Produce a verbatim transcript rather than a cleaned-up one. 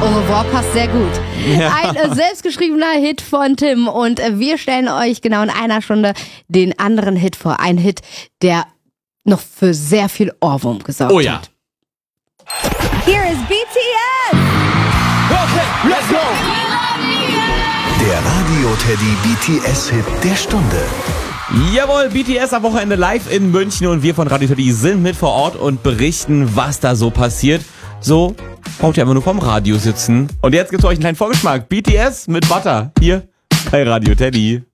Au revoir passt sehr gut. Ja. Ein äh, selbstgeschriebener Hit von Tim und äh, wir stellen euch genau in einer Stunde den anderen Hit vor. Ein Hit, der noch für sehr viel Ohrwurm gesorgt Oh ja. hat. Here is B T S! Okay, let's go! Der Radio-Teddy B T S-Hit der Stunde. Jawohl, B T S am Wochenende live in München und wir von Radio Teddy sind mit vor Ort und berichten, was da so passiert. So braucht ihr einfach nur vom Radio sitzen. Und jetzt gibt's euch einen kleinen Vorgeschmack. B T S mit Butter. Hier bei Radio Teddy.